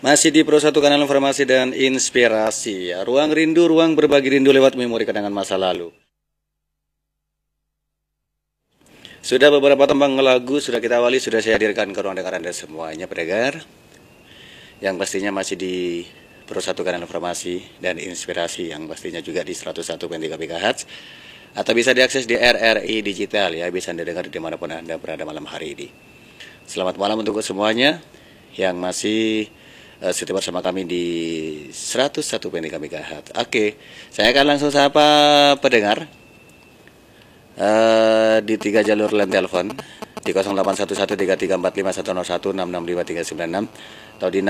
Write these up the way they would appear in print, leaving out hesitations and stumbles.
Masih di Pro 1 Kanal Informasi dan Inspirasi ya. Ruang rindu, ruang berbagi rindu lewat memori kenangan masa lalu. Sudah beberapa tembang lagu sudah kita awali, sudah saya hadirkan ke ruang dengar Anda semuanya pendengar. Yang pastinya masih di Pro 1 Kanal Informasi dan Inspirasi, yang pastinya juga di 101.3 MHz. Atau bisa diakses di RRI Digital ya, bisa Anda dengar dimanapun Anda berada malam hari ini. Selamat malam untuk semuanya yang masih setia bersama kami di 101.3 MHz. Oke, saya akan langsung sapa pendengar di 3 jalur line telepon di 0811334510166536 atau di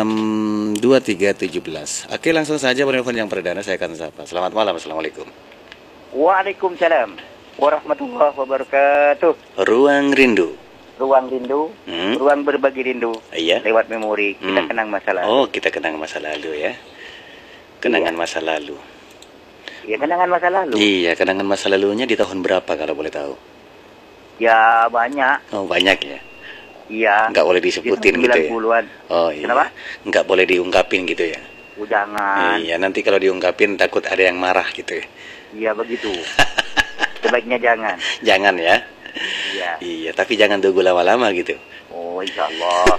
662317. Oke, langsung saja penelpon yang perdana saya akan sapa. Selamat malam, assalamualaikum. Waalaikumsalam warahmatullahi wabarakatuh. Ruang rindu. Ruang rindu, ruang berbagi rindu. Iya. Lewat memori kita kenang masa lalu. Oh, kita kenang masa lalu ya. Kenangan masa lalu. Iya, kenangan masa lalu. Iya, kenangan masa lalunya di tahun berapa kalau boleh tahu? Ya banyak. Oh, banyak ya. Iya. Nggak boleh disebutin gitu ya. 90-an. Oh iya. Kenapa? Nggak boleh diungkapin gitu ya. Jangan. Iya, nanti kalau diungkapin takut ada yang marah gitu ya. Iya begitu. Sebaiknya jangan. Jangan ya. Iya. Iya, tapi jangan tunggu lama-lama gitu. Oh, insya Allah.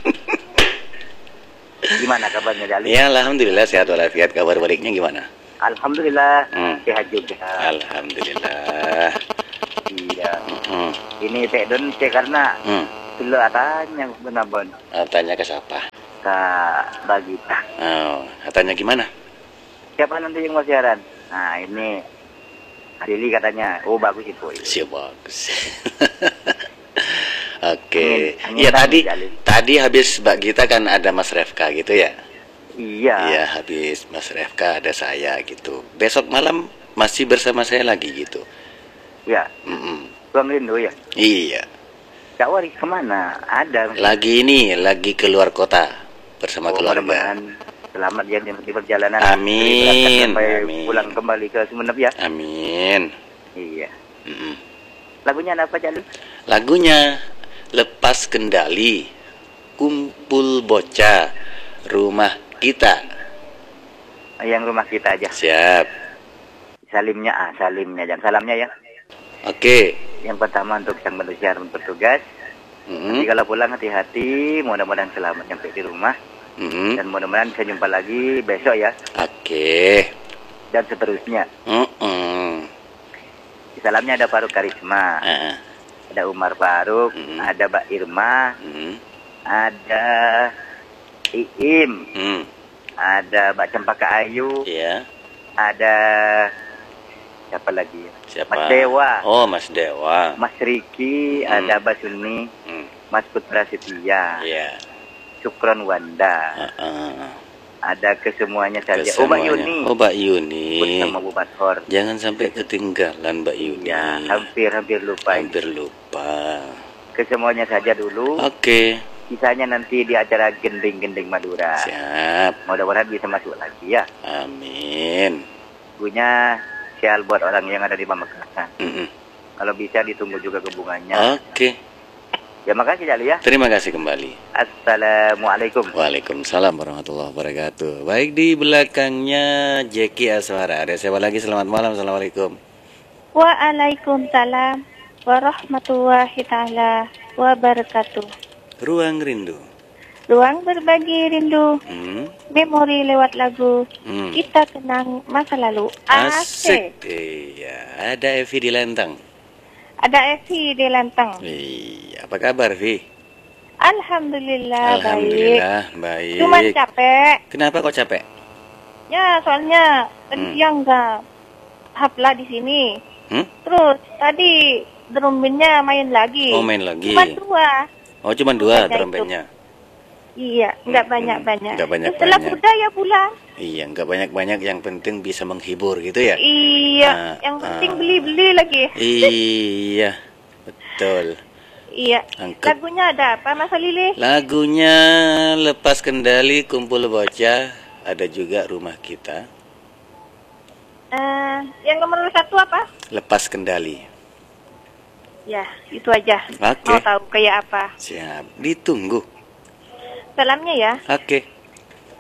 Gimana kabarnya Jali? Ya, alhamdulillah sehat walafiat. Kabar baliknya gimana? Alhamdulillah sehat juga. Alhamdulillah. Iya. Ini Teh Don karena dulu atanya benar-benar. Tanya ke siapa? Kak Bagita. Oh, tanya gimana? Siapa nanti yang mau siaran? Nah ini Adili katanya, oh bagus itu. Siap, bagus. Oke. Angin Ya tadi habis Mbak Gita kan ada Mas Refka gitu ya? Iya. Iya, habis Mas Refka ada saya gitu. Besok malam masih bersama saya lagi gitu. Ya. Ruang rindu ya? Iya. Kak Waris kemana? Ada. Lagi keluar kota bersama keluarga. Selamat ya di perjalanan. Amin. Sampai Amin. pulang kembali ke Sumeneb ya. Amin. Iya. Lagunya apa Jali? Lagunya Lepas Kendali, Kumpul Bocah, Rumah Kita. Yang rumah kita aja. Siap. Salimnya jangan salamnya ya. Oke. Yang pertama untuk sang manusia dan petugas. Nanti kalau pulang hati-hati, mudah-mudahan selamat sampai di rumah. Dan mudah-mudahan bisa jumpa lagi besok ya. Oke. Dan seterusnya. Di salamnya ada Faruk Karisma, ada Umar Faruk, ada Mbak Irma, ada Iim, ada Mbak Cempaka Ayu, ada siapa lagi ya? Siapa? Mas Dewa. Oh, Mas Dewa. Mas Riki, ada Mbak Suni, Mas Putra Setia. Iya. Syukron Wanda. Ada kesemuanya saja. Oh Mbak Yuni. Oh Mbak Yuni. Bersama Bu Bathor. Jangan sampai ketinggalan Mbak Yuni. Ya, hampir lupa. Hampir lupa. Kesemuanya saja dulu. Oke. Sisanya nanti di acara Gending-Gending Madura. Siap. Mudah-mudahan bisa masuk lagi ya. Amin. Lagunya sial buat orang yang ada di Pamekasan. Kalau bisa ditunggu juga hubungannya. Oke. Ya makasih Jali ya. Terima kasih kembali. Assalamualaikum. Waalaikumsalam warahmatullahi wabarakatuh. Baik, di belakangnya Jeki Aswara. Ada siapa lagi? Selamat malam. Assalamualaikum. Waalaikumsalam warahmatullahi taala wabarakatuh. Ruang rindu. Ruang berbagi rindu. Memori lewat lagu. Kita kenang masa lalu. Asik. Iya, ada Evi di Lentang. Ada Evi di Lentang. Iya, apa kabar Vi? Alhamdulillah, baik. Cuman capek. Kenapa kok capek? Ya, soalnya tadi siang nggak haflah di sini. Terus tadi drumbinnya main lagi. Oh, main lagi. Cuma 2. Oh, cuma 2 trompetnya. Iya, nggak banyak-banyak. Nggak banyak-banyak. Setelah budaya pula. Iya, nggak banyak-banyak, yang penting bisa menghibur gitu ya. Iya, yang penting beli-beli lagi. Iya, betul. Iya. Lagunya ada apa Mas Lili? Lagunya Lepas Kendali, Kumpul Bocah, ada juga Rumah Kita. Yang nomor 1 apa? Lepas Kendali. Ya, itu aja. Oke. Mau tahu kayak apa? Siap, ditunggu. Salamnya ya. Oke.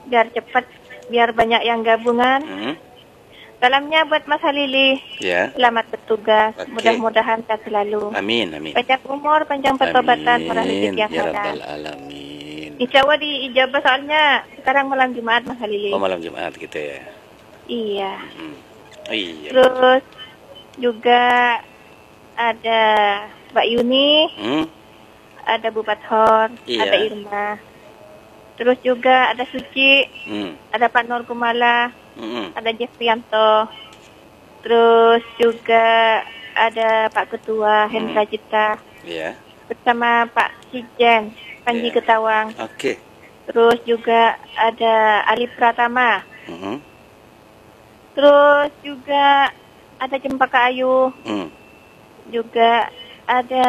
biar cepat, biar banyak yang gabungan. Salamnya buat Mas Halili. Ya. Selamat bertugas. Oke. Mudah-mudahan sehat selalu. Amin, amin. Panjang umur, panjang pertobatan, murah rezeki yang Ya halal. Rabbal Alamin. Insya Allah diijabah soalnya sekarang malam Jumat Mas Halili. Oh, malam Jumat gitu ya. Iya. Oh, iya. Terus juga ada Mbak Yuni, ada Bu Pathor, Iya. ada Irma. Terus juga ada Suci, ada Pak Nur Kumala, ada Jefrianto. Terus juga ada Pak Ketua Hendra Cipta. Iya. Bersama Pak Sijen Panji Iya. Ketawang. Oke. Terus juga ada Ali Pratama. Mhm. Terus juga ada Cempaka Ayu. Juga ada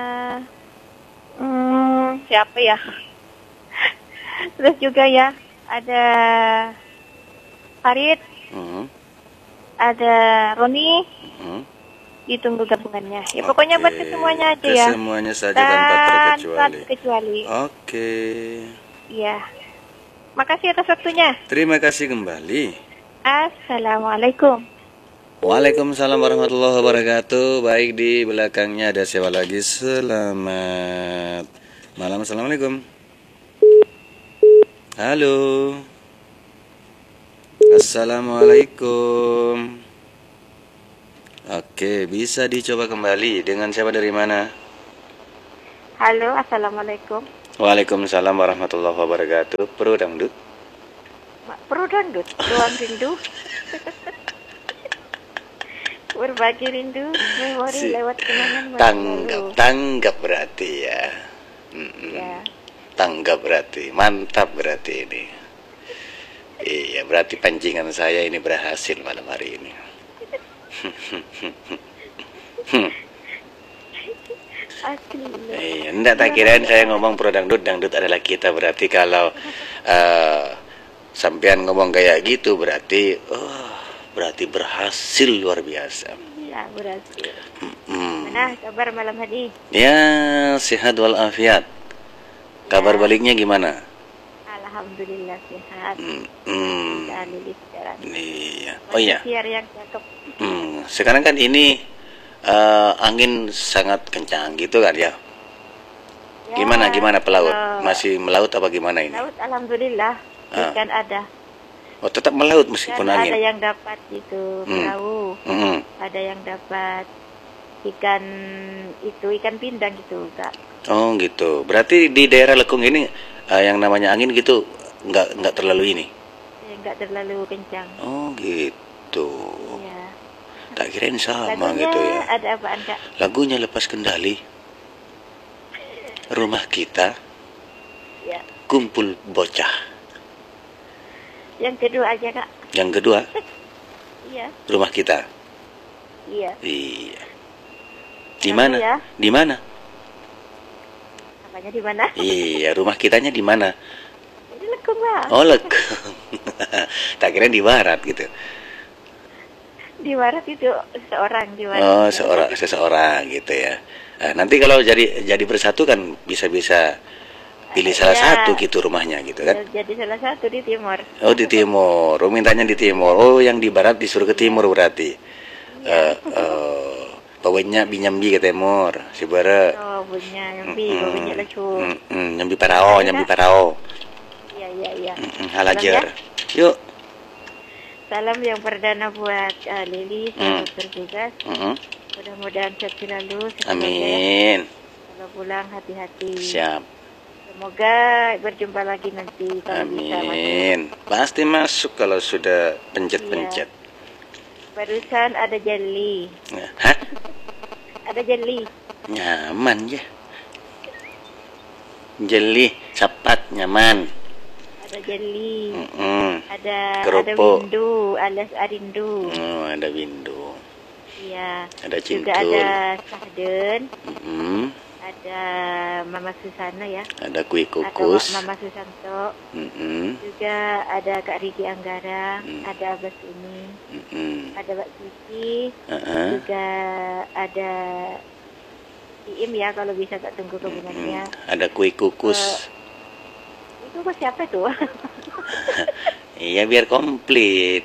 siapa ya? Terus juga ya ada Farid, ada Roni. Ditunggu gabungannya. Ya pokoknya buat kesemuanya aja ya. Kesemuanya saja tanpa terkecuali. Oke. Iya. Makasih atas waktunya. Terima kasih kembali. Assalamualaikum. Waalaikumsalam warahmatullahi wabarakatuh. Baik, di belakangnya ada siapa lagi? Selamat malam. Assalamualaikum. Halo. Assalamualaikum. Oke, bisa dicoba kembali. Dengan siapa, dari mana? Halo, assalamualaikum. Waalaikumsalam warahmatullahi wabarakatuh. Pro dangdut. Pro dangdut, ruang rindu. Berbagi rindu, memori lewat kenangan masa lalu. Tanggap berarti ya. Ya. Tanggap berarti, mantap berarti ini. Iya, berarti pancingan saya ini berhasil malam hari ini. Iya, enggak, tak kirain saya ngomong pro dangdut, dangdut adalah kita. Berarti kalau sampean ngomong kayak gitu berarti berarti berhasil luar biasa. Iya, berhasil. Mana kabar malam hari? Ya, sehat walafiat. Kabar baliknya gimana? Alhamdulillah sehat. Iya. Oh iya. Siar yang cakep. Sekarang kan ini angin sangat kencang gitu kan ya? Gimana pelaut? Masih melaut apa gimana ini? Laut alhamdulillah. Ikan ada. Oh, tetap melaut meskipun Dan angin. ada yang dapat itu perahu. Ada yang dapat ikan pindang gitu, Kak. Oh, gitu. Berarti di daerah Lekung ini yang namanya angin gitu nggak terlalu ini. Nggak terlalu kencang. Oh, gitu. Iya. Tak kirain sama Lagunya gitu ya. ada apaan, Kak? Lagunya Lepas Kendali. Rumah Kita. Ya. Kumpul Bocah. Yang kedua aja, Kak. Yang kedua, Iya. Rumah Kita. Iya. Iya. Di mana? Ya? Di mana? Apanya di mana? Iya, rumah kitanya di mana? Di Lekung, Pak. Oh, Lekung. Tak kira di barat gitu. Di barat itu seseorang di barat. Oh, seseorang gitu ya. Nah, nanti kalau jadi bersatu kan bisa-bisa pilih salah satu gitu rumahnya gitu kan. Jadi salah satu di timur. Oh, di timur. Oh, mintanya di timur. Oh, yang di barat disuruh ke timur berarti. Pawainya binyambi ke timur, si bara. Oh, punya nyambi lecu. Nyambi parao. Iya. Halajar. Yuk. Salam yang perdana buat Lili, selamat bertugas. Mudah-mudahan sehat selalu. Amin. Kalau pulang hati-hati. Siap. Semoga berjumpa lagi nanti kalau bisa masuk. Amin. Pasti masuk kalau sudah pencet-pencet. Iya. Barusan ada jelly. Hah? Ada jelly. Nyaman ya. Jelly, sapat, nyaman. Ada jelly. Ada Kerupuk. windu, alias arindu. Oh, ada windu. Iya. Ada cintul. Juga ada sahden. Ada Mama Susana ya. Ada kue kukus. Ada Mama Susanto. Juga ada Kak Riki Anggara. Ada Abas Uni. Ada Mbak Suci. Juga ada Iim ya, kalau bisa tak tunggu kebulannya. Ada kue kukus. Itu kok siapa tuh? Iya, biar komplit.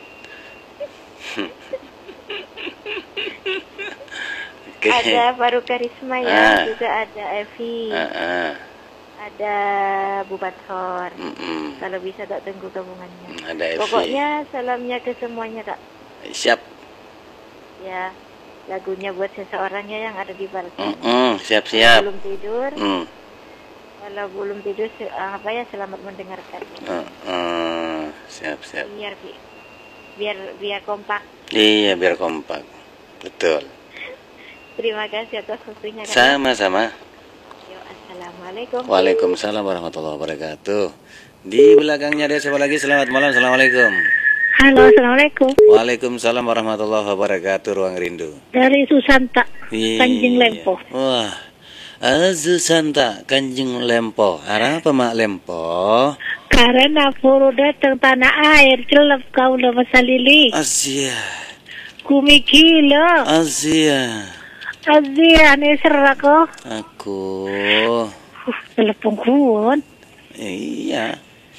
Okay. Ada Baru Karisma ya, juga ada Evi. Ada Bu Bathor. Kalau bisa tak tunggu gabungannya. Ada Evi. Pokoknya salamnya ke semuanya tak. Siap. Ya, lagunya buat seseorang ya yang ada di balkon. Siap-siap. Belum tidur. Kalau belum tidur, selamat mendengarkan. Siap-siap. Biar kompak. Iya, biar kompak. Betul. Terima kasih atas waktunya. Sama-sama. Assalamualaikum. Waalaikumsalam warahmatullahi wabarakatuh. Di belakangnya ada siapa lagi? Selamat malam. Assalamualaikum. Halo, assalamualaikum. Waalaikumsalam warahmatullahi wabarakatuh. Ruang Rindu. Dari Susanta, Kanjeng Lempo. Wah, Susanta, Kanjeng Lempo. Arah apa mak Lempo? Karena puro datang tanah air, celap kau udah masalili. Asia. Kumikilo. Asia. Ane serako. Aku. Telepon kuon. Iya.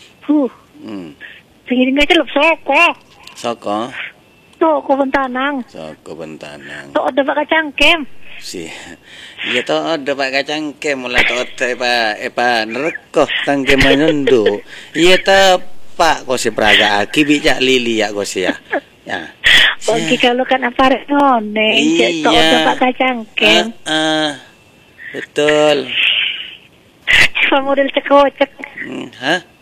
Singin nggak celap soko. Soko. Soko bentanang. Soko bentanang. Soko ada pakai cangkem. Si. Iya toh ada pakai cangkem mulai toh epa nereko cangkem menundu. Iya toh Pak kau si Praga aki bijak lili ya kau si ya. Ya. Bagi kalau kan apa none, iya. Udah pakai cangkem. Betul. Cuma model cekocek. Hah?